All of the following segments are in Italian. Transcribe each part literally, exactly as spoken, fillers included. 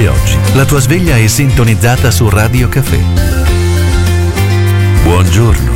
Anche oggi la tua sveglia è sintonizzata su Radio Caffè. Buongiorno.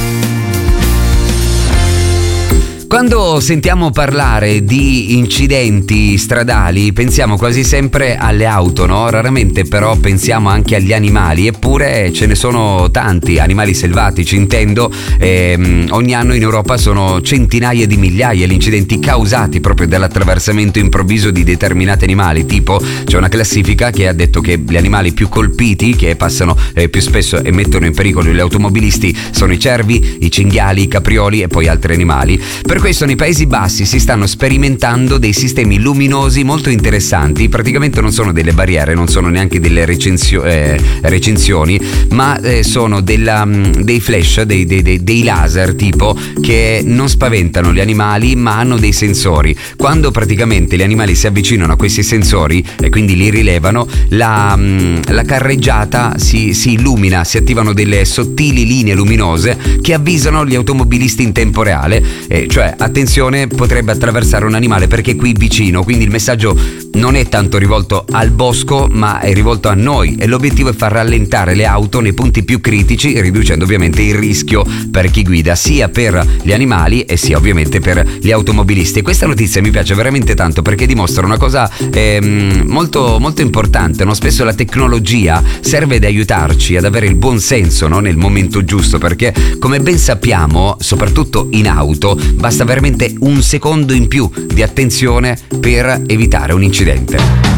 Quando sentiamo parlare di incidenti stradali pensiamo quasi sempre alle auto, no? Raramente però pensiamo anche agli animali, eppure ce ne sono tanti, animali selvatici intendo. Ehm, ogni anno in Europa sono centinaia di migliaia gli incidenti causati proprio dall'attraversamento improvviso di determinati animali. Tipo, c'è una classifica che ha detto che gli animali più colpiti, che passano eh, più spesso e mettono in pericolo gli automobilisti, sono i cervi, i cinghiali, i caprioli e poi altri animali. Per questo nei Paesi Bassi si stanno sperimentando dei sistemi luminosi molto interessanti. Praticamente non sono delle barriere, non sono neanche delle recensio- eh, recinzioni, ma eh, sono della, dei flash, dei, dei, dei, dei laser tipo, che non spaventano gli animali ma hanno dei sensori. Quando praticamente gli animali si avvicinano a questi sensori e quindi li rilevano, la, la carreggiata si, si illumina, si attivano delle sottili linee luminose che avvisano gli automobilisti in tempo reale, eh, cioè attenzione, potrebbe attraversare un animale perché è qui vicino. Quindi il messaggio non è tanto rivolto al bosco ma è rivolto a noi, e l'obiettivo è far rallentare le auto nei punti più critici, riducendo ovviamente il rischio per chi guida, sia per gli animali e sia ovviamente per gli automobilisti. E questa notizia mi piace veramente tanto perché dimostra una cosa ehm, molto, molto importante, no? Spesso la tecnologia serve ad aiutarci ad avere il buon senso, no? Nel momento giusto, perché come ben sappiamo, soprattutto in auto, basta veramente un secondo in più di attenzione per evitare un incidente.